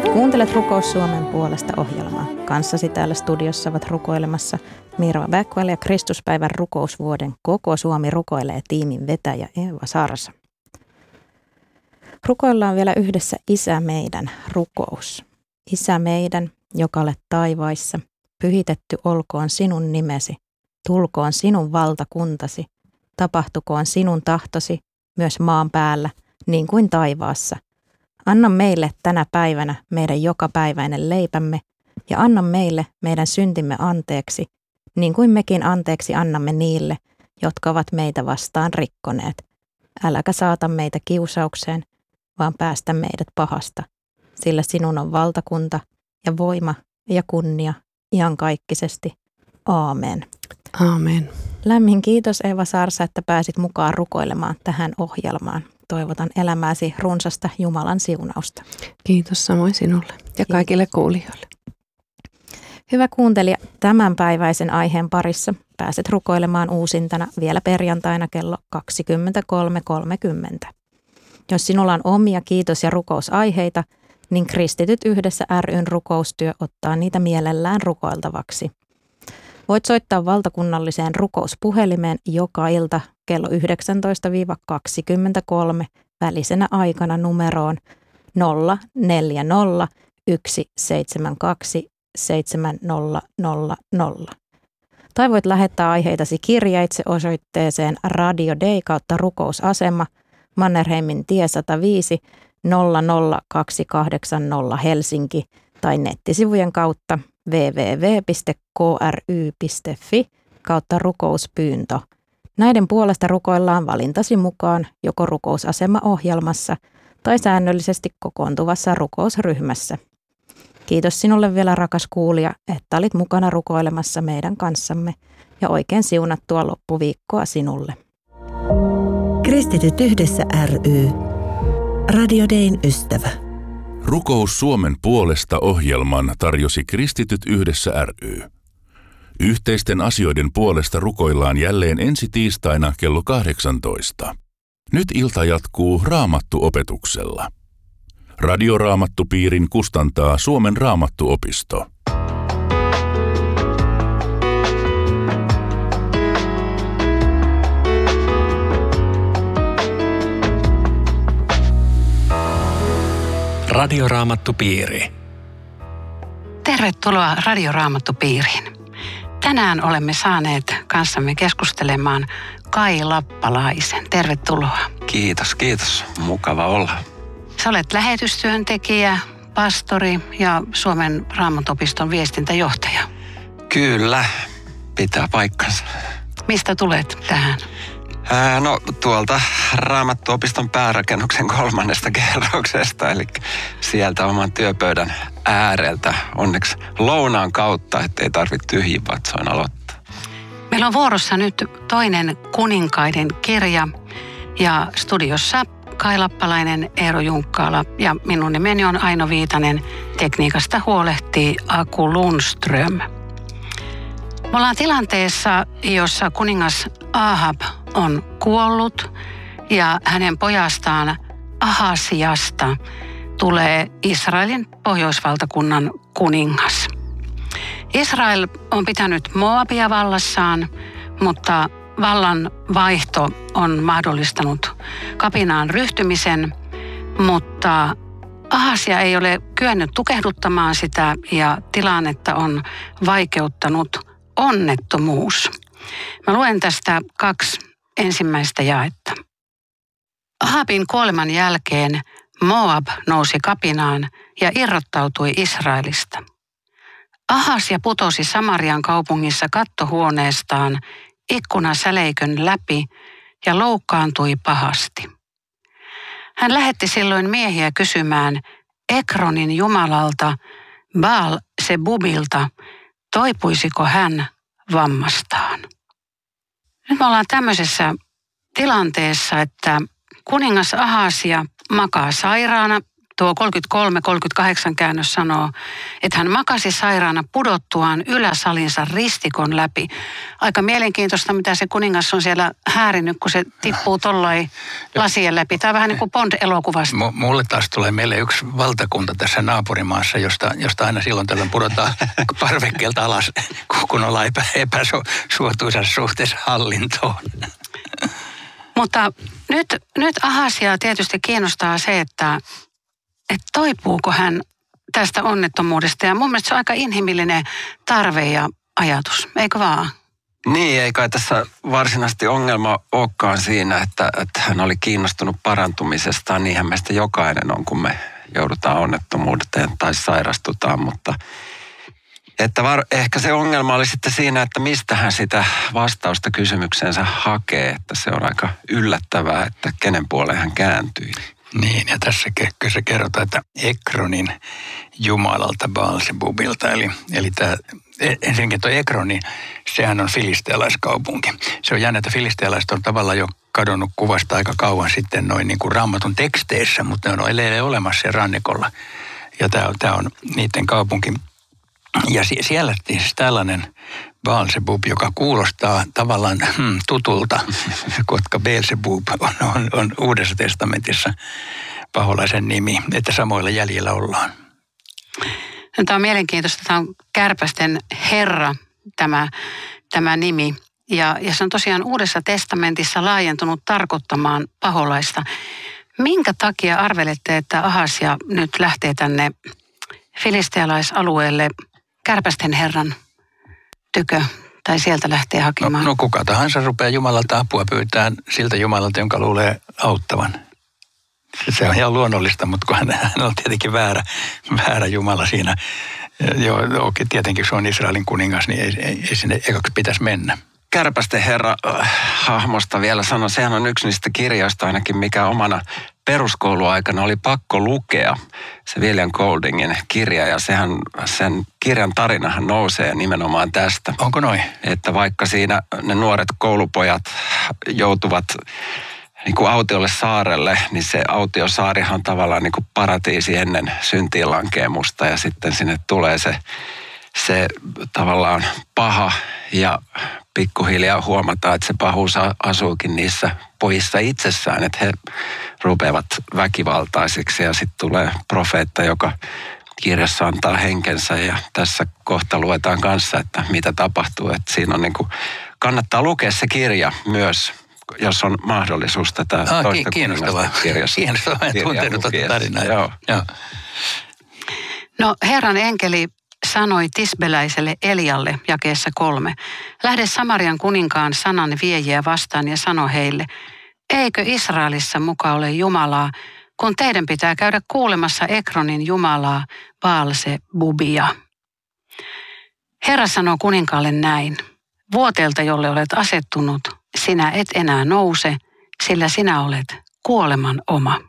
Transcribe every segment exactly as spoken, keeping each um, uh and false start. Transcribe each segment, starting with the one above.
Kuuntelet Rukous Suomen puolesta -ohjelmaa. Kanssasi täällä studiossa ovat rukoilemassa Mirva Backwell ja Kristuspäivän rukousvuoden Koko Suomi rukoilee -tiimin vetäjä Eeva Sarsa. Rukoillaan vielä yhdessä Isä meidän -rukous. Isä meidän, joka olet taivaissa, pyhitetty olkoon sinun nimesi, tulkoon sinun valtakuntasi, tapahtukoon sinun tahtosi myös maan päällä, niin kuin taivaassa. Anna meille tänä päivänä meidän jokapäiväinen leipämme ja anna meille meidän syntimme anteeksi, niin kuin mekin anteeksi annamme niille, jotka ovat meitä vastaan rikkoneet. Äläkä saata meitä kiusaukseen, vaan päästä meidät pahasta, sillä sinun on valtakunta ja voima ja kunnia iankaikkisesti. Aamen. Aamen. Lämmin kiitos Eeva Sarsa, että pääsit mukaan rukoilemaan tähän ohjelmaan. Toivotan elämääsi runsasta Jumalan siunausta. Kiitos samoin sinulle ja kaikille kuulijoille. Hyvä kuuntelija, tämänpäiväisen aiheen parissa pääset rukoilemaan uusintana vielä perjantaina kello kaksikymmentäkolme kolmekymmentä. Jos sinulla on omia kiitos- ja rukousaiheita, niin Kristityt yhdessä ry:n rukoustyö ottaa niitä mielellään rukoiltavaksi. Voit soittaa valtakunnalliseen rukouspuhelimeen joka ilta kello yhdeksäntoista kaksikymmentäkolme välisenä aikana numeroon nolla neljä nolla yksi seitsemän kaksi seitsemän nolla nolla nolla. Tai voit lähettää aiheitasi kirjeitse osoitteeseen Radio Day kautta rukousasema Mannerheimin tie sata viisi nolla nolla kaksi kahdeksan nolla Helsinki tai nettisivujen kautta www piste k r y piste f i kautta rukouspyyntö. Näiden puolesta rukoillaan valintasi mukaan joko rukousasema-ohjelmassa tai säännöllisesti kokoontuvassa rukousryhmässä. Kiitos sinulle vielä, rakas kuulija, että olit mukana rukoilemassa meidän kanssamme ja oikein siunattua loppuviikkoa sinulle. Kristityt yhdessä ry. Radio Dayn ystävä. Rukous Suomen puolesta -ohjelman tarjosi Kristityt yhdessä ry. Yhteisten asioiden puolesta rukoillaan jälleen ensi tiistaina kello kahdeksantoista. Nyt ilta jatkuu Raamattu-opetuksella. Radioraamattupiirin kustantaa Suomen Raamattuopisto. Radioraamattupiiri. Tervetuloa Radioraamattupiiriin. Tänään olemme saaneet kanssamme keskustelemaan Kai Lappalaisen. Tervetuloa. Kiitos, kiitos. Mukava olla. Sä olet lähetystyöntekijä, pastori ja Suomen Raamattuopiston viestintäjohtaja. Kyllä, pitää paikkansa. Mistä tulet tähän? Ää, no tuolta Raamattuopiston päärakennuksen kolmannesta kerroksesta, eli sieltä oman työpöydän ääreltä. Onneksi lounaan kautta, ettei tarvitse tyhjin vatsoin aloittaa. Meillä on vuorossa nyt toinen Kuninkaiden kirja ja studiossa Kai Lappalainen, Eero Junkkaala ja minun nimeni on Aino Viitanen. Tekniikasta huolehtii Aku Lundström. Me ollaan tilanteessa, jossa kuningas Ahab on kuollut ja hänen pojastaan Ahasiasta tulee Israelin pohjoisvaltakunnan kuningas. Israel on pitänyt Moabia vallassaan, mutta vallan vaihto on mahdollistanut kapinaan ryhtymisen, mutta Ahasia ei ole kyennyt tukehduttamaan sitä ja tilannetta on vaikeuttanut onnettomuus. Mä luen tästä kaksi ensimmäistä jaetta. Ahabin kuoleman jälkeen Moab nousi kapinaan ja irrottautui Israelista. Ahasia putosi Samarian kaupungissa kattohuoneestaan ikkunasäleikön läpi ja loukkaantui pahasti. Hän lähetti silloin miehiä kysymään Ekronin jumalalta Baal-Zebubilta, toipuisiko hän vammastaan. Nyt me ollaan tämmöisessä tilanteessa, että kuningas Ahasia makaa sairaana tuo kolmekymmentäkolme kolmekymmentäkahdeksan käännös sanoo, että hän makasi sairaana pudottuaan yläsalinsa ristikon läpi. Aika mielenkiintoista, mitä se kuningas on siellä häärinyt, kun se tippuu tollain lasien läpi. Tämä on vähän niin kuin Bond-elokuvasta. M- mulle taas tulee meille yksi valtakunta tässä naapurimaassa, josta, josta aina silloin tällöin pudotaan parvekkeelta alas, kun ollaan epä, epäsuotuisassa suhteessa hallintoon. Mutta nyt, nyt Ahasiaa tietysti kiinnostaa se, että, että toipuuko hän tästä onnettomuudesta. Ja mun mielestä se on aika inhimillinen tarve ja ajatus, eikö vaan? Niin, ei kai tässä varsinaisesti ongelma olekaan siinä, että, että hän oli kiinnostunut parantumisestaan. Niinhän meistä jokainen on, kun me joudutaan onnettomuuteen tai sairastutaan, mutta että var, ehkä se ongelma oli sitten siinä, että mistä hän sitä vastausta kysymykseensä hakee, että se on aika yllättävää, että kenen puoleen hän kääntyi. Niin, ja tässä se kerrotaan, että Ekronin jumalalta Baalsebubilta, eli, eli tämä, ensinnäkin tuo Ekroni, sehän on filistealaiskaupunki. Se on jännä, että filistealaiset on tavallaan jo kadonnut kuvasta aika kauan sitten noin niin kuin Raamatun teksteissä, mutta ne on edelleen olemassa siellä rannikolla. Ja tämä, tämä on niiden kaupunki. Ja siellä siis tällainen Baalsebub, joka kuulostaa tavallaan hmm, tutulta, koska Beelzebub on, on, on Uudessa testamentissa paholaisen nimi, että samoilla jäljillä ollaan. No, tämä on mielenkiintoista. Tämä on kärpästen herra, tämä, tämä nimi. Ja, ja se on tosiaan Uudessa testamentissa laajentunut tarkoittamaan paholaista. Minkä takia arvelette, että Ahasia nyt lähtee tänne filistealaisalueelle kärpästen herran tykö, tai sieltä lähtee hakemaan? No, no kuka tahansa rupeaa Jumalalta apua pyytämään siltä Jumalalta, jonka luulee auttavan. Se on ihan luonnollista, mutta kun hän, hän on tietenkin väärä, väärä Jumala siinä. Joo, okei, tietenkin se on Israelin kuningas, niin ei, ei, ei sinne ekaksi pitäisi mennä. Kärpästen herra äh, hahmosta vielä sanon, sehän on yksi niistä kirjoista ainakin, mikä omana peruskouluaikana oli pakko lukea. Se William Goldingin kirja, ja sehän, sen kirjan tarinahan nousee nimenomaan tästä. Onko noin? Että vaikka siinä ne nuoret koulupojat joutuvat niin kuin autiolle saarelle, niin se autiosaarihan on tavallaan niin kuin paratiisi ennen syntiin lankeemusta, ja sitten sinne tulee se, se tavallaan paha, ja pikkuhiljaa huomataan, että se pahuus asuukin niissä pojissa itsessään, että he rupeavat väkivaltaisiksi, ja sitten tulee profeetta, joka kirjassa antaa henkensä, ja tässä kohta luetaan kanssa, että mitä tapahtuu, että siinä on niin kuin, kannattaa lukea se kirja myös, jos on mahdollisuus tätä ah, toista kiinnostavaa. Kirjassa. Kiinnostavaa, en tuntenut tätä tarinaa. Joo. Joo. No, Herran enkeli sanoi tisbeläiselle Elialle jakeessa kolme, lähde Samarian kuninkaan sanan viejiä vastaan ja sano heille, eikö Israelissa muka ole Jumalaa, kun teidän pitää käydä kuulemassa Ekronin Jumalaa, Baalsebubia. Herra sanoo kuninkaalle näin, vuoteelta, jolle olet asettunut, sinä et enää nouse, sillä sinä olet kuoleman oma.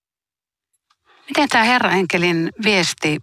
Miten tämä Herran enkelin viesti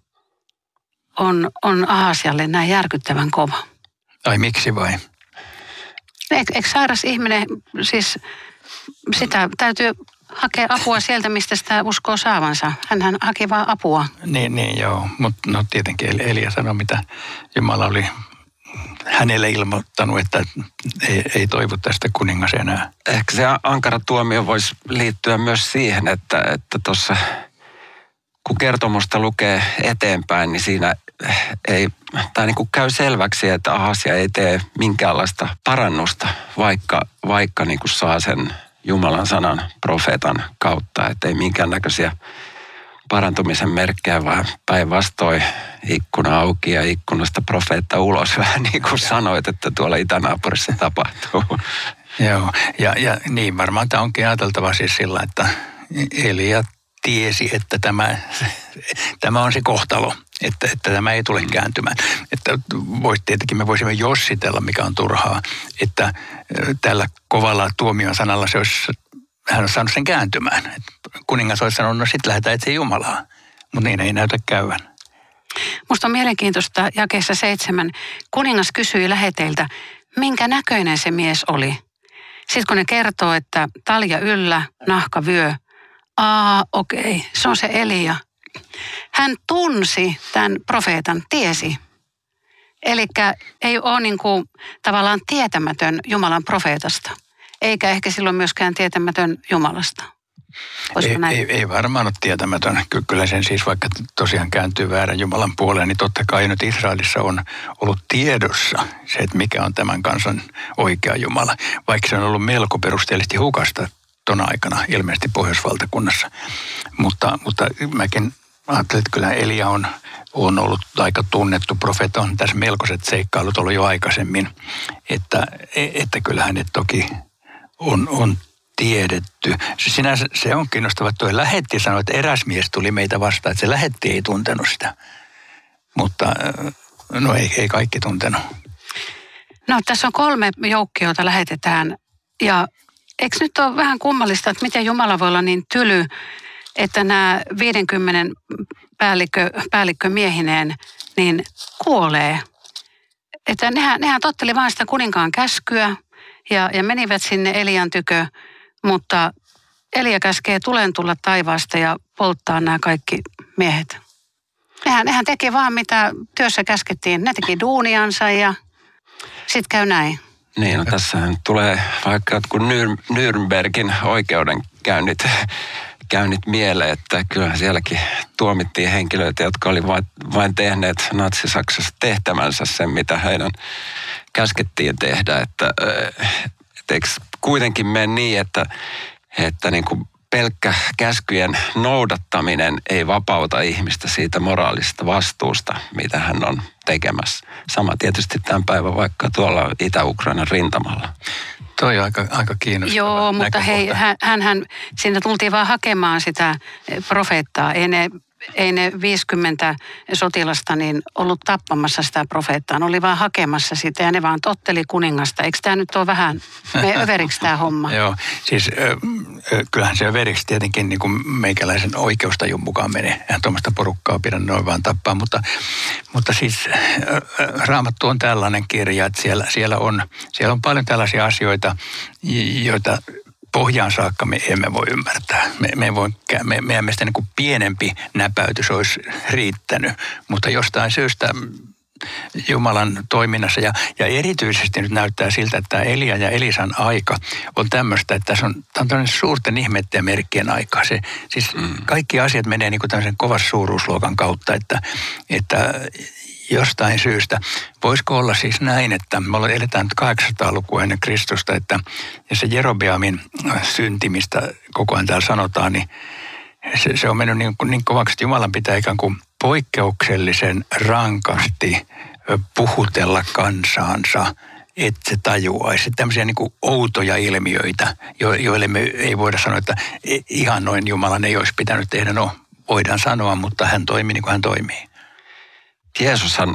on, on Ahasialle näin järkyttävän kova? Ai miksi vai? Eikö, eikö sairas ihminen, siis sitä täytyy hakea apua sieltä, mistä sitä uskoo saavansa. Hänhän haki vaan apua. Niin, niin joo, mutta no tietenkin Elia sanoi, mitä Jumala oli hänelle ilmoittanut, että ei, ei toivu tästä kuningas enää. Ehkä se ankara tuomio voisi liittyä myös siihen, että että tuossa kun kertomusta lukee eteenpäin, niin siinä ei, tai niin kuin käy selväksi, että Ahasia ei tee minkäänlaista parannusta, vaikka, vaikka niin kuin saa sen Jumalan sanan profeetan kautta, että ei minkäännäköisiä parantumisen merkkejä, vaan päinvastoin ikkuna auki ja ikkunasta profeetta ulos, vähän niin kuin sanoit, että tuolla itänaapurissa tapahtuu. Joo, ja, ja niin varmaan tämä onkin ajateltava siis sillä, että Elia tiesi, että tämä, tämä on se kohtalo, että, että tämä ei tule kääntymään. Että vois, tietenkin me voisimme jossitella, mikä on turhaa, että tällä kovalla tuomion sanalla se olisi, hän on saanut sen kääntymään. Että kuningas olisi sanonut, no sitten lähdetään etsimään Jumalaa, mutta niin ei näytä käyvän. Musta on mielenkiintoista jakeessa seitsemän. Kuningas kysyi läheteiltä, minkä näköinen se mies oli. Sitten kun ne kertoo, että talja yllä, nahka vyö, aa okei, okay, se on se Elia, hän tunsi tämän profeetan, tiesi. Eli ei ole niin kuin tavallaan tietämätön Jumalan profeetasta, eikä ehkä silloin myöskään tietämätön Jumalasta. Ei, ei, ei varmaan ole tietämätön. Kyllä sen siis, vaikka tosiaan kääntyy väärän Jumalan puoleen, niin totta kai nyt Israelissa on ollut tiedossa se, että mikä on tämän kansan oikea Jumala. Vaikka se on ollut melko perusteellisesti hukasta tuona aikana, ilmeisesti Pohjoisvaltakunnassa. Mutta, mutta mäkin ajattelin, että kyllä Elia on, on ollut aika tunnettu profeetta. On tässä melkoiset seikkailut ollut jo aikaisemmin, että, että kyllä hänet toki on, on tiedetty. Sinänsä se on kiinnostava, että tuo lähetti sanoi, että eräs mies tuli meitä vastaan, että se lähetti ei tuntenut sitä. Mutta no ei, ei kaikki tuntenut. No tässä on kolme joukkoa, joita lähetetään. Ja eikö nyt ole vähän kummallista, että miten Jumala voi olla niin tyly, että nämä viidenkymmenen päällikkö, päällikkömiehineen niin kuolee. Että nehän, nehän totteli vain sitä kuninkaan käskyä ja, ja menivät sinne Elian tykö, mutta Elia käskee tulen tulla taivaasta ja polttaa nämä kaikki miehet. Nehän, nehän teki vaan mitä työssä käskettiin. Ne teki duuniansa ja sitten käy näin. Niin, no tässähän tulee vaikka jotkut Nyr- Nürnbergin oikeudenkäynnit käynnit mieleen, että kyllä sielläkin tuomittiin henkilöitä, jotka oli vain, vain tehneet Natsi-Saksassa tehtävänsä sen, mitä heidän käskettiin tehdä. Että, että eikö kuitenkin mene niin, että, että niin kuin pelkkä käskyjen noudattaminen ei vapauta ihmistä siitä moraalisesta vastuusta, mitä hän on tekemässä. Sama tietysti tämän päivän vaikka tuolla Itä-Ukrainan rintamalla. Toi on aika, aika kiinnostava. Joo, mutta hei, hän, hän, siinä tultiin vaan hakemaan sitä profeettaa. Ei ne, ei ne viisikymmentä sotilasta niin ollut tappamassa sitä profeettaa. Ne oli vaan hakemassa sitä ja ne vaan totteli kuningasta. Eikö tämä nyt ole vähän, me överiksi tämä homma? Joo, siis äh, kyllähän se överiksi tietenkin niin kuin meikäläisen oikeustajun mukaan menee. Eihän tuommoista porukkaa pidä noin vaan tappaa, mutta, mutta siis äh, Raamattu on tällainen kirja, että siellä, siellä, on, siellä on paljon tällaisia asioita, joita pohjaan saakka me emme voi ymmärtää. Me, me voi, me, meidän mielestä niin kuin pienempi näpäytys olisi riittänyt, mutta jostain syystä Jumalan toiminnassa ja, ja erityisesti nyt näyttää siltä, että tämä Elia ja Elisan aika on tämmöistä, että tässä on, tämä on suurten ihmeiden ja merkkien aikaa. Se, siis mm. kaikki asiat menee niin kuin tämmöisen kovas suuruusluokan kautta, että, että jostain syystä. Voisiko olla siis näin, että me eletään nyt kahdeksansataalukua ennen Kristusta, että ja se Jerobeamin syntimistä koko ajan täällä sanotaan, niin se, se on mennyt niin, niin kovaksi, että Jumalan pitää ikään kuin poikkeuksellisen rankasti puhutella kansaansa, että se tajuaisi tämmöisiä niin kuin outoja ilmiöitä, joille me ei voida sanoa, että ihan noin Jumalan ei olisi pitänyt tehdä. No, voidaan sanoa, mutta hän toimii niin kuin hän toimii. Jeesushan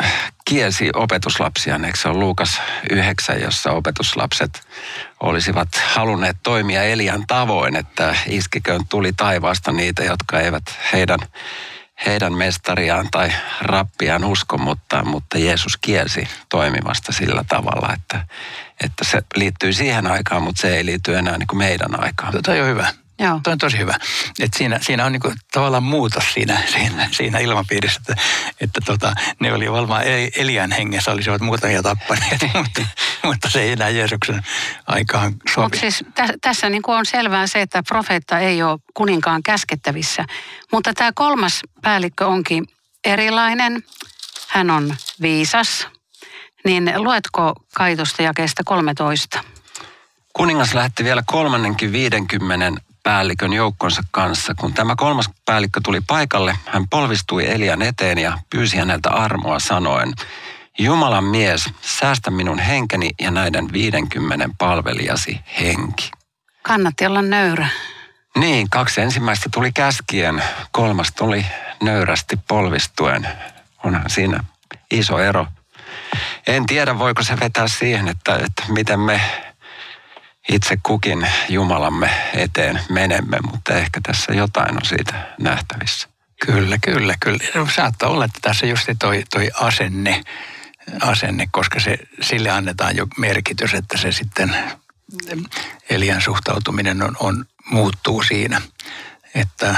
kielsi opetuslapsiaan, eikö se ole Luukas yhdeksän, jossa opetuslapset olisivat halunneet toimia Elian tavoin, että iskiköön tuli taivaasta niitä, jotka eivät heidän, heidän mestariaan tai rappiaan usko, mutta, mutta Jeesus kielsi toimimasta sillä tavalla, että, että se liittyy siihen aikaan, mutta se ei liity enää niin kuin meidän aikaan. Tuo on hyvä. Joo. Tuo on tosi hyvä. Että siinä, siinä on niinku tavallaan muutos siinä, siinä, siinä ilmapiirissä, että, että tota, ne oli varmaan Elian hengessä olisivat muutamia tappaneet, mutta, mutta se ei enää Jeesuksen aikaan sovi. Mutta siis tä, tässä niinku on selvää se, että profeetta ei ole kuninkaan käskettävissä, mutta tämä kolmas päällikkö onkin erilainen. Hän on viisas. Niin luetko Kaitosta jakeesta kolmetoista? Kuningas lähti vielä kolmannenkin viidenkymmenen päällikön joukkonsa kanssa. Kun tämä kolmas päällikkö tuli paikalle, hän polvistui Elian eteen ja pyysi häneltä armoa sanoen, Jumalan mies, säästä minun henkeni ja näiden viidenkymmenen palvelijasi henki. Kannatti olla nöyrä. Niin, kaksi ensimmäistä tuli käskien, kolmas tuli nöyrästi polvistuen. Onhan siinä iso ero. En tiedä, voiko se vetää siihen, että, että miten me itse kukin Jumalamme eteen menemme, mutta ehkä tässä jotain on siitä nähtävissä. Kyllä, kyllä, kyllä. Saattaa olla, että tässä just toi, toi asenne, asenne, koska se, sille annetaan jo merkitys, että se sitten Elian suhtautuminen on, on, muuttuu siinä. Että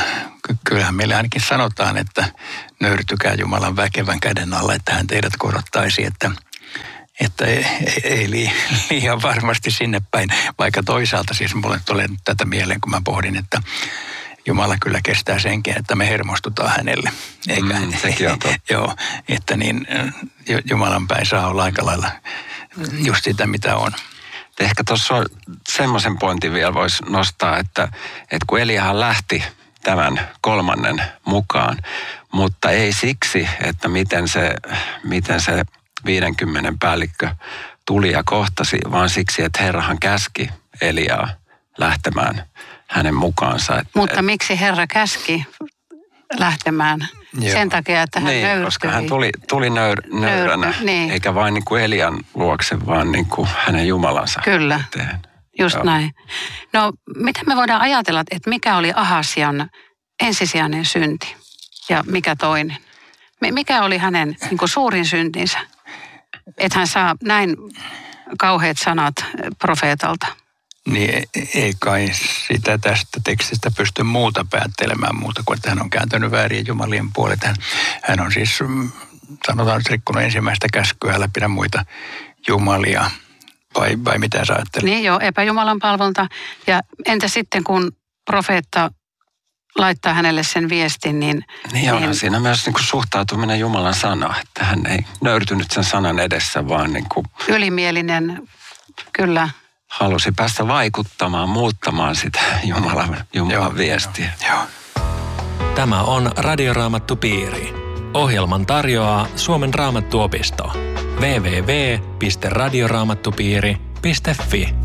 ky- kyllähän meille ainakin sanotaan, että nöyrtykää Jumalan väkevän käden alla, että hän teidät korottaisi, että, että ei, ei, ei liian varmasti sinne päin. Vaikka toisaalta siis mulle tulee tätä mieleen, kun mä pohdin, että Jumala kyllä kestää senkin, että me hermostutaan hänelle. Eikä, mm, sekin on totta. Joo, että niin Jumalan päin saa olla aika lailla just sitä, mitä on. Ehkä tuossa semmoisen pointin vielä voisi nostaa, että, että kun Eliahan lähti tämän kolmannen mukaan, mutta ei siksi, että miten se, miten se viidenkymmenen päällikkö tuli ja kohtasi, vaan siksi, että Herrahan käski Eliaa lähtemään hänen mukaansa. Että, mutta miksi Herra käski lähtemään? Joo. Sen takia, että hän niin, nöyrtyi. koska hän tuli, tuli nöyr, nöyränä, Nöyrä, niin. eikä vain niin kuin Elian luokse, vaan niin kuin hänen Jumalansa. Kyllä, eteen. just Joo. näin. No, mitä me voidaan ajatella, että mikä oli Ahasian ensisijainen synti ja mikä toinen? Mikä oli hänen niin kuin suurin syntinsä? Että hän saa näin kauheat sanat profeetalta. Niin ei kai sitä tästä tekstistä pysty muuta päättelemään muuta kuin, että hän on kääntänyt väärien jumalien puolet. Hän, hän on siis, sanotaan nyt rikkonut ensimmäistä käskyä, älä pidä muita jumalia. Vai, vai mitä sä ajattelet? Niin joo, epäjumalan palvonta. Ja entä sitten, kun profeetta laittaa hänelle sen viestin, niin... Niin onhan niin, siinä myös niin kuin suhtautuminen Jumalan sanaan, että hän ei nöyrtynyt sen sanan edessä, vaan niin kuin... Ylimielinen, kyllä. Halusi päästä vaikuttamaan, muuttamaan sitä Jumalan, Jumalan joo, viestiä. Joo, joo. Tämä on Radioraamattupiiri. Ohjelman tarjoaa Suomen Raamattuopisto. double-u double-u double-u piste radioraamattupiiri piste fi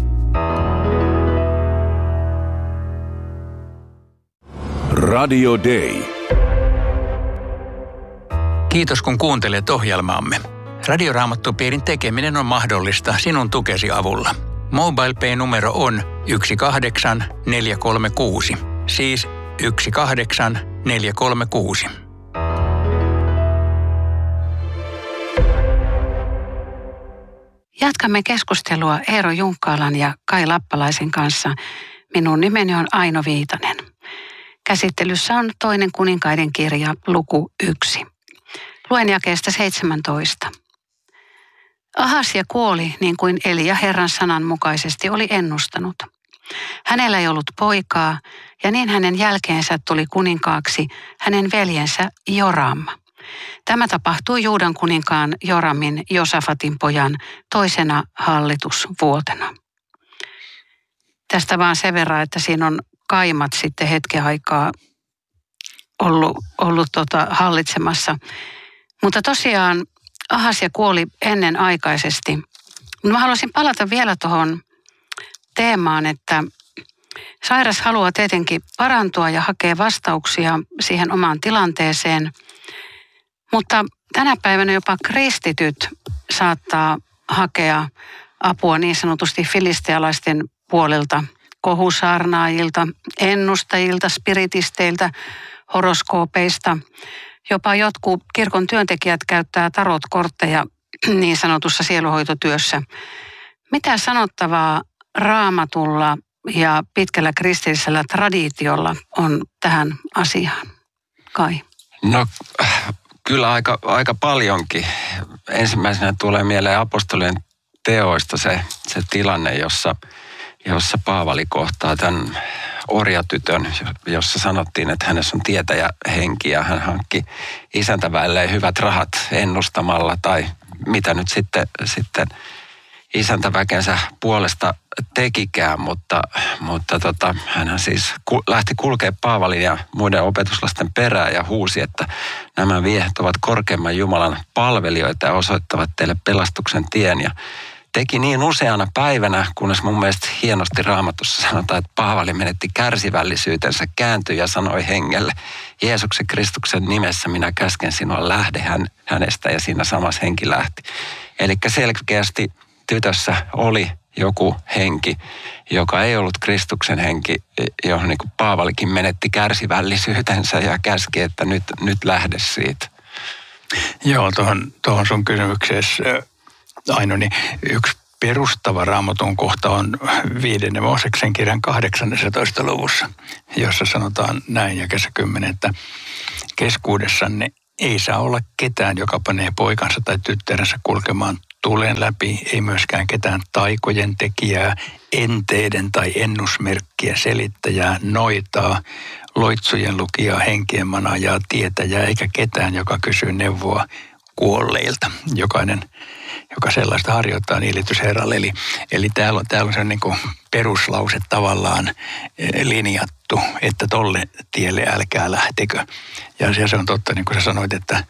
Radio Day. Kiitos kun kuuntelet ohjelmaamme. Radioraamattupiirin tekeminen on mahdollista sinun tukesi avulla. MobilePay-numero on yksi kahdeksan neljä kolme kuusi, siis yksi kahdeksan neljä kolme kuusi. Jatkamme keskustelua Eero Junkkaalan ja Kai Lappalaisen kanssa. Minun nimeni on Aino Viitanen. Käsittelyssä on toinen kuninkaiden kirja, luku yksi. Luen jakeesta seitsemäntoista. Ahasia kuoli niin kuin Elia Herran sanan mukaisesti oli ennustanut. Hänellä ei ollut poikaa, ja niin hänen jälkeensä tuli kuninkaaksi hänen veljensä Joram. Tämä tapahtui Juudan kuninkaan Joramin, Josafatin pojan, toisena hallitusvuotena. Tästä vaan sen verran, että siinä on kaimat sitten hetken aikaa ollut, ollut tota hallitsemassa. Mutta tosiaan Ahasia kuoli ennenaikaisesti. Mä haluaisin palata vielä tuohon teemaan, että sairas haluaa tietenkin parantua ja hakea vastauksia siihen omaan tilanteeseen. Mutta tänä päivänä jopa kristityt saattaa hakea apua niin sanotusti filistealaisten puolelta, kohusaarnaajilta, ennustajilta, spiritisteiltä, horoskoopeista. Jopa jotkut kirkon työntekijät käyttää tarotkortteja niin sanotussa sieluhoitotyössä. Mitä sanottavaa Raamatulla ja pitkällä kristillisellä traditiolla on tähän asiaan? Kai. No kyllä aika, aika paljonkin. Ensimmäisenä tulee mieleen apostolien teoista se, se tilanne, jossa, jossa Paavali kohtaa tämän orjatytön, jossa sanottiin, että hänessä on tietäjähenki ja hän hankki isäntäväelleen hyvät rahat ennustamalla tai mitä nyt sitten, sitten isäntäväkensä puolesta tekikään, mutta, mutta tota, hänhän siis ku, lähti kulkea Paavalin ja muiden opetuslasten perään ja huusi, että nämä miehet ovat korkeimman Jumalan palvelijoita ja osoittavat teille pelastuksen tien ja teki niin useana päivänä, kunnes mun mielestä hienosti Raamatussa sanotaan, että Paavali menetti kärsivällisyytensä, kääntyi ja sanoi hengelle, Jeesuksen Kristuksen nimessä minä käsken sinua, lähde hän, hänestä, ja siinä samassa henki lähti. Eli selkeästi tytössä oli joku henki, joka ei ollut Kristuksen henki, johon niin kuin Paavalikin menetti kärsivällisyytensä ja käski, että nyt, nyt lähde siitä. Joo, tuohon, tuohon sun kysymyksessä Aino, niin yksi perustava Raamatun kohta on viidennen Mooseksen kirjan kahdeksannessatoista luvussa, jossa sanotaan näin jakeessa kymmenen, että keskuudessanne ei saa olla ketään, joka panee poikansa tai tyttärensä kulkemaan tulen läpi, ei myöskään ketään taikojen tekijää, enteiden tai ennusmerkkiä selittäjää, noitaa, loitsujen lukijaa, henkien manaajaa, tietäjää, eikä ketään, joka kysyy neuvoa kuolleilta. Jokainen, joka sellaista harjoittaa, niin liittyisi Herralle. Eli, eli täällä on, täällä on se niin kuin peruslause tavallaan linjattu, että tolle tielle älkää lähtekö. Ja se on totta, niin kuin sä sanoit, että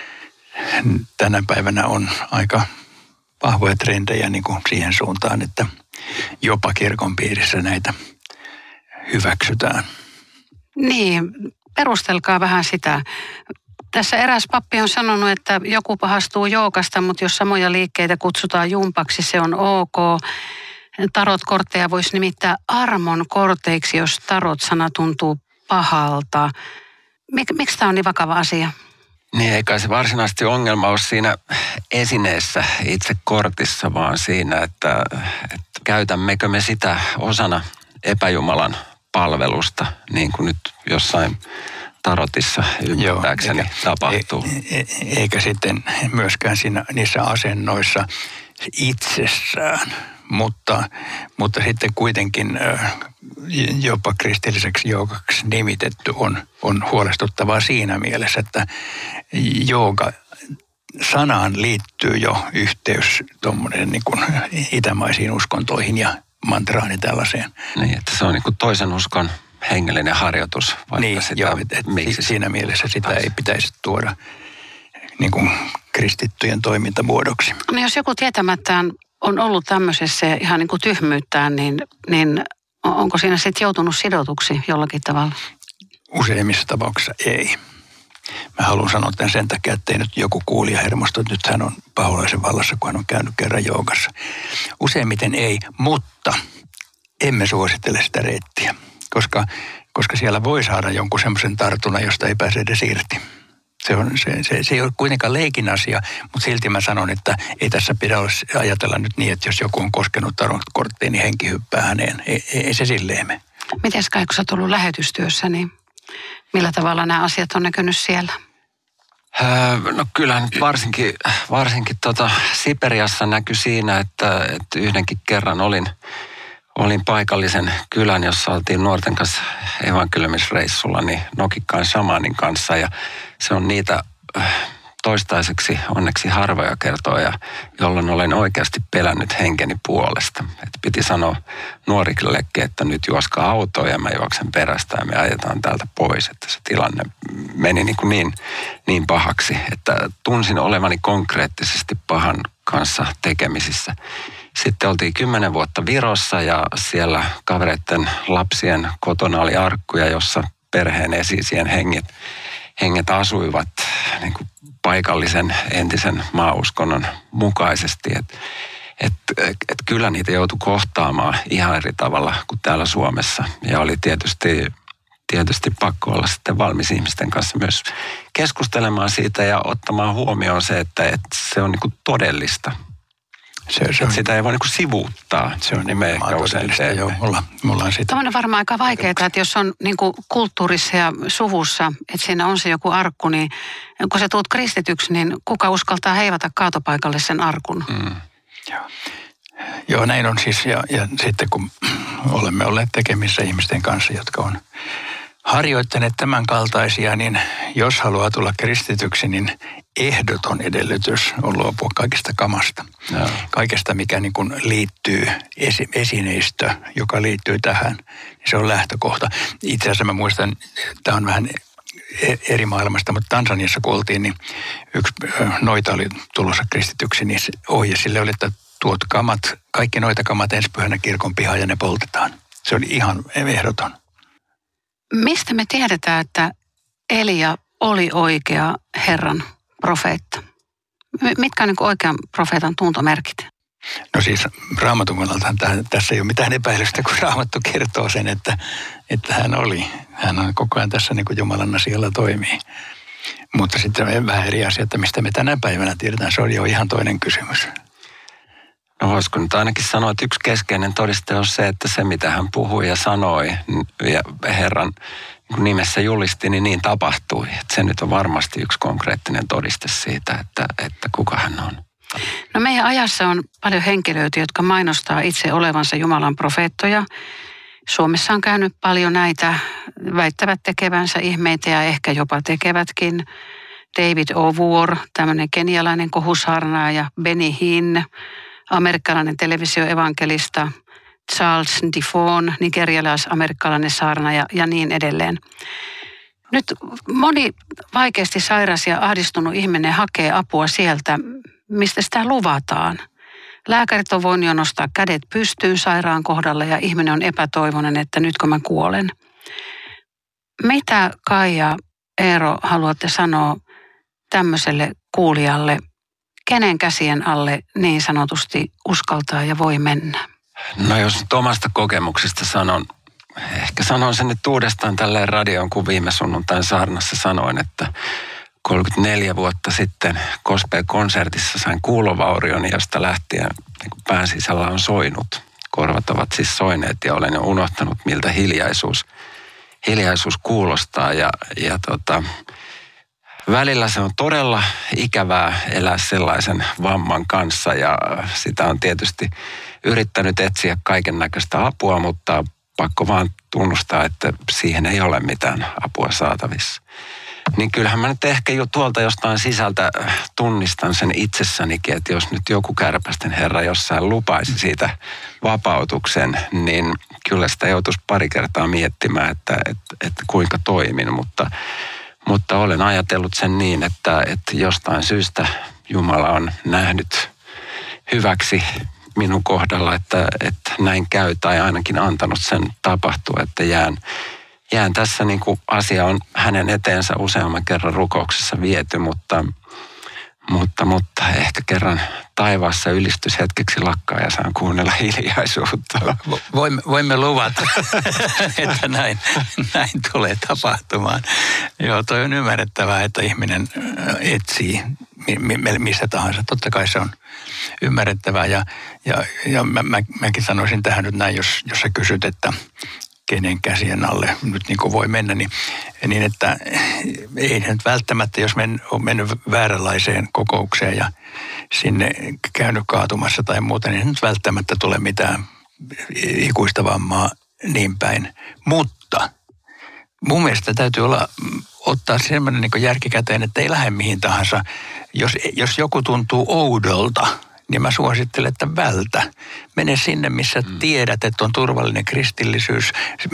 tänä päivänä on aika vahvoja trendejä niin kuin siihen suuntaan, että jopa kirkon piirissä näitä hyväksytään. Niin, perustelkaa vähän sitä. Tässä eräs pappi on sanonut, että joku pahastuu jookasta, mutta jos samoja liikkeitä kutsutaan jumpaksi, se on ok. Tarot-kortteja voisi nimittää armon korteiksi, jos tarot-sana tuntuu pahalta. Mik, miksi tämä on niin vakava asia? Niin, eikä se varsinaisesti ongelma ole siinä esineessä, itse kortissa, vaan siinä, että, että käytämmekö me sitä osana epäjumalan palvelusta, niin kuin nyt jossain tarotissa ymmärtääkseni Joo, eikä, tapahtuu. E, e, eikä sitten myöskään siinä, niissä asennoissa itsessään, mutta, mutta sitten kuitenkin jopa kristilliseksi joogaksi nimitetty on, on huolestuttavaa siinä mielessä, että jooga sanaan liittyy jo yhteys tuommoinen niin kuin itämaisiin uskontoihin ja mantraan ja tällaiseen. Niin, että se on niin kuin toisen uskon hengellinen harjoitus. Niin, sitä, joo, et, et miksi siinä mielessä sitä taas ei pitäisi tuoda niin kuin kristittyjen toimintamuodoksi. No jos joku tietämättään on ollut tämmöisessä ihan niin kuin tyhmyyttään, niin, niin onko siinä sitten joutunut sidotuksi jollakin tavalla? Useimmissa tapauksissa ei. Mä haluan sanoa tämän sen takia, ettei nyt joku kuulija hermostu, että nyt hän on paholaisen vallassa, kun hän on käynyt kerran joogassa. Useimmiten ei, mutta emme suosittele sitä reittiä, koska, koska siellä voi saada jonkun semmoisen tartunnan, josta ei pääse edes irti. Se, on, se, se, se ei ole kuitenkaan leikin asia, mutta silti mä sanon, että ei tässä pidä ajatella nyt niin, että jos joku on koskenut tarot-korttiin, niin henki hyppää häneen. Ei, ei, ei se silleen mene. Mites Kai, kun sä oot ollut lähetystyössä, niin millä tavalla nämä asiat on näkynyt siellä? Öö, no kyllä nyt varsinkin, varsinkin tota Siperiassa näkyi siinä, että, että yhdenkin kerran olin, olin paikallisen kylän, jossa oltiin nuorten kanssa evankeliumisreissulla, niin nokikkaan shamanin kanssa. Ja se on niitä toistaiseksi onneksi harvoja kertoja, jolloin olen oikeasti pelännyt henkeni puolesta. Et piti sanoa nuorillekin, että nyt juoskaa autoa ja mä juoksen perästä ja me ajetaan täältä pois. Että se tilanne meni niin, kuin niin, niin pahaksi, että tunsin olevani konkreettisesti pahan kanssa tekemisissä. Sitten oltiin kymmenen vuotta Virossa ja siellä kavereiden lapsien kotona oli arkkuja, jossa perheen esisien henget, henget asuivat niin kuin paikallisen entisen maauskonnon mukaisesti. Että et, et kyllä niitä joutui kohtaamaan ihan eri tavalla kuin täällä Suomessa. Ja oli tietysti, tietysti pakko olla sitten valmis ihmisten kanssa myös keskustelemaan siitä ja ottamaan huomioon se, että et se on niin kuin todellista. Se, se on, sitä ei voi niinku sivuuttaa. Se on nimenomaan todellista, joo. Mulla, mulla on sitä. Tämä on varmaan aika vaikeaa, että jos on niinku kulttuurissa ja suvussa, että siinä on se joku arkku, niin kun sä tuut kristityksi, niin kuka uskaltaa heivata kaatopaikalle sen arkun? Mm. Joo. joo, näin on siis. Ja, ja sitten kun olemme olleet tekemissä ihmisten kanssa, jotka on harjoittaneet tämän kaltaisia, niin jos haluaa tulla kristityksi, niin ehdoton edellytys on luopua kaikista kamasta. No. Kaikesta, mikä niin kuin liittyy esi- esineistö, joka liittyy tähän, niin se on lähtökohta. Itse asiassa mä muistan, tämä on vähän eri maailmasta, mutta Tansaniassa kun oltiin, niin yksi noita oli tulossa kristityksi, niin ohje sille oli, että tuot kamat, kaikki noita kamat ensi pyhänä kirkon pihaan ja ne poltetaan. Se oli ihan ehdoton. Mistä me tiedetään, että Elia oli oikea Herran profeetta? Mitkä on niin kuin oikean profeetan tuntomerkit? No siis Raamatun kannaltahan tässä ei ole mitään epäilystä, kun Raamattu kertoo sen, että, että hän oli. Hän on koko ajan tässä niin kuin Jumalan asialla toimii. Mutta sitten on vähän eri asia, että mistä me tänä päivänä tiedetään, se on jo ihan toinen kysymys. No voisiko nyt ainakin sanoa, että yksi keskeinen todiste on se, että se mitä hän puhui ja sanoi ja Herran nimessä julisti, niin niin tapahtui. Että se nyt on varmasti yksi konkreettinen todiste siitä, että, että kuka hän on. No meidän ajassa on paljon henkilöitä, jotka mainostaa itse olevansa Jumalan profeettoja. Suomessa on käynyt paljon näitä, väittävät tekevänsä ihmeitä ja ehkä jopa tekevätkin. David O'War, tämmöinen kenialainen kohusaarnaaja, Benny Hinn, amerikkalainen televisioevankelista, Charles Difon, nigerialais-amerikkalainen saarnaaja ja niin edelleen. Nyt moni vaikeasti sairas ja ahdistunut ihminen hakee apua sieltä, mistä sitä luvataan. Lääkärit on voinut jo nostaa kädet pystyyn sairaan kohdalla ja ihminen on epätoivoinen, että nytkö mä kuolen. Mitä Kaija, Eero haluatte sanoa tämmöiselle kuulijalle, kenen käsien alle niin sanotusti uskaltaa ja voi mennä? No jos nyt omasta kokemuksesta sanon, ehkä sanon sen nyt uudestaan tälleen radioon, kun viime sunnuntain saarnassa sanoin, että kolmekymmentäneljä vuotta sitten Gospel-konsertissa sain kuulovaurion, josta lähtien niin kuin pään sisällä on soinut. Korvat ovat siis soineet ja olen jo unohtanut, miltä hiljaisuus, hiljaisuus kuulostaa. Ja, ja tota, välillä se on todella ikävää elää sellaisen vamman kanssa ja sitä on tietysti yrittänyt etsiä kaiken näköistä apua, mutta pakko vaan tunnustaa, että siihen ei ole mitään apua saatavissa. Niin kyllähän mä nyt ehkä jo tuolta jostain sisältä tunnistan sen itsessänikin, että jos nyt joku kärpästen herra jossain lupaisi siitä vapautuksen, niin kyllä sitä joutuisi pari kertaa miettimään, että, että, että kuinka toimin, mutta, mutta olen ajatellut sen niin, että, että jostain syystä Jumala on nähnyt hyväksi minun kohdalla, että, että näin käy tai ainakin antanut sen tapahtua, että jään Jään tässä niin kuin asia on hänen eteensä useamman kerran rukouksessa viety, mutta, mutta, mutta ehkä kerran taivaassa ylistyshetkeksi lakkaa ja saan kuunnella hiljaisuutta. Voimme, voimme luvata, että näin, näin tulee tapahtumaan. Joo, toi on ymmärrettävää, että ihminen etsii missä tahansa. Totta kai se on ymmärrettävää ja, ja, ja mä, mä, mäkin sanoisin tähän nyt näin, jos, jos sä kysyt, että kenen käsien alle nyt niin kuin voi mennä, niin, niin että ei nyt välttämättä, jos men, on mennyt vääränlaiseen kokoukseen ja sinne käynyt kaatumassa tai muuta, niin nyt välttämättä tule mitään ikuista vammaa niin päin. Mutta mun mielestä täytyy olla, ottaa semmoinen niin kuin järkikäteen, että ei lähde mihin tahansa. Jos, jos joku tuntuu oudolta, niin mä suosittelen, että vältä. Mene sinne, missä tiedät, että on turvallinen kristillisyys.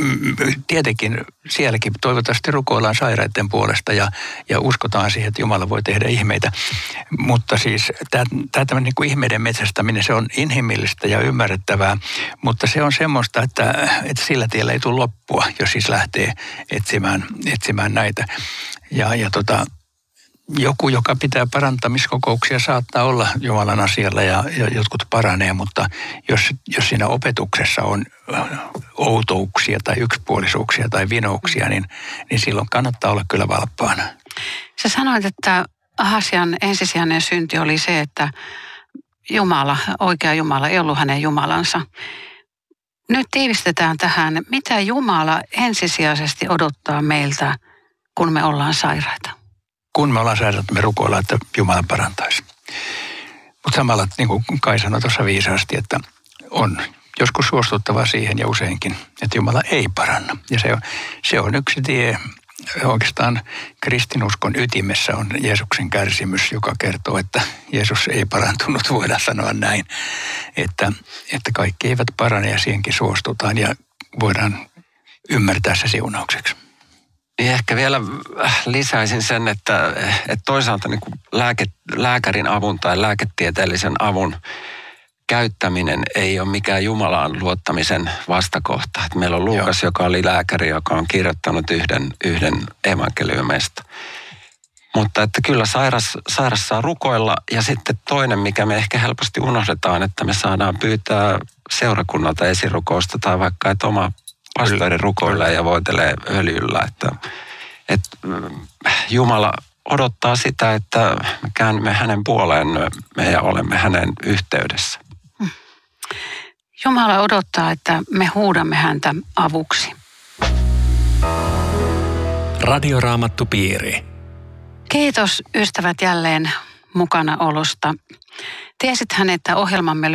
Tietenkin sielläkin toivottavasti rukoillaan sairaiden puolesta ja, ja uskotaan siihen, että Jumala voi tehdä ihmeitä. Mutta siis tämä tämmöinen niin kuin ihmeiden metsästäminen, se on inhimillistä ja ymmärrettävää, mutta se on semmoista, että, että sillä tiellä ei tule loppua, jos siis lähtee etsimään, etsimään näitä. Ja, ja tota... Joku, joka pitää parantamiskokouksia, saattaa olla Jumalan asialla ja, ja jotkut paranee, mutta jos, jos siinä opetuksessa on outouksia tai yksipuolisuuksia tai vinouksia, niin, niin silloin kannattaa olla kyllä valppaana. Sä sanoit, että Ahasian ensisijainen synti oli se, että Jumala, oikea Jumala ei ollut hänen Jumalansa. Nyt tiivistetään tähän, mitä Jumala ensisijaisesti odottaa meiltä, kun me ollaan sairaita. Kun me ollaan sairaat, me rukoillaan, että Jumala parantaisi. Mutta samalla, niin kuin Kai sanoi tuossa viisaasti, että on joskus suostuttava siihen ja useinkin, että Jumala ei paranna. Ja se on, se on yksi tie. Oikeastaan kristinuskon ytimessä on Jeesuksen kärsimys, joka kertoo, että Jeesus ei parantunut, voidaan sanoa näin. Että, että kaikki eivät parane ja siihenkin suostutaan ja voidaan ymmärtää se siunaukseksi. Ehkä vielä lisäisin sen, että, että toisaalta niin kuin lääke, lääkärin avun tai lääketieteellisen avun käyttäminen ei ole mikään Jumalaan luottamisen vastakohta. Että meillä on Luukas, Joo. joka oli lääkäri, joka on kirjoittanut yhden, yhden evankeliumista. Mutta että kyllä sairas, sairas saa rukoilla ja sitten toinen, mikä me ehkä helposti unohdetaan, että me saadaan pyytää seurakunnalta esirukousta tai vaikka, että oma pastori rukoilee ja voitelee öljyllä, että, että Jumala odottaa sitä, että me käännymme hänen puoleen me ja olemme hänen yhteydessä. Jumala odottaa, että me huudamme häntä avuksi. Radioraamattupiiri. Kiitos ystävät jälleen mukana olosta. Tiesithän, että ohjelmamme